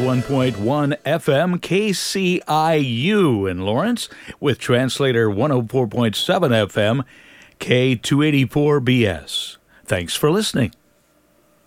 91.1 FM KCIU in Lawrence, with translator 104.7 FM K284BS. Thanks for listening.